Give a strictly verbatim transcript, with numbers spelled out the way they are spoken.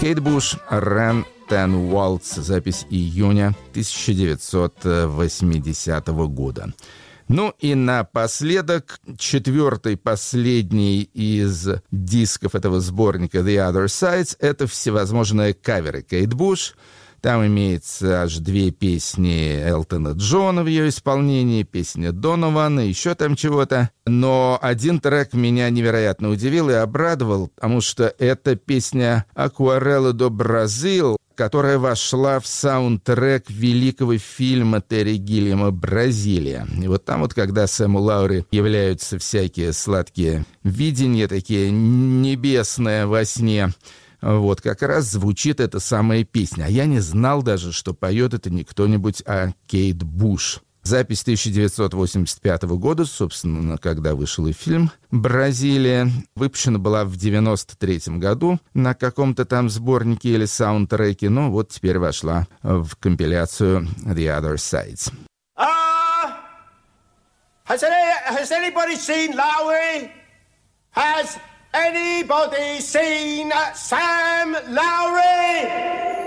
Кейт Буш, Run Ten Waltz, запись июня тысяча девятьсот восьмидесятого года. Ну и напоследок, четвертый, последний из дисков этого сборника The Other Sides — это всевозможные каверы Кейт Буш. Там имеется аж две песни Элтона Джона в ее исполнении, песня Донована, еще там чего-то. Но один трек меня невероятно удивил и обрадовал, потому что это песня «Акварелла до Бразил», которая вошла в саундтрек великого фильма Терри Гиллиама «Бразилия». И вот там вот, когда Сэму Лаури являются всякие сладкие видения, такие небесные во сне, вот как раз звучит эта самая песня. А я не знал даже, что поет это не кто-нибудь, а Кейт Буш. Запись тысяча девятьсот восемьдесят пятого года, собственно, когда вышел и фильм «Бразилия». Выпущена была в девяносто третьем году на каком-то там сборнике или саундтреке, но вот теперь вошла в компиляцию The Other Sides. Uh, has, any, has anybody seen Lowry? Has anybody seen Sam Lowry?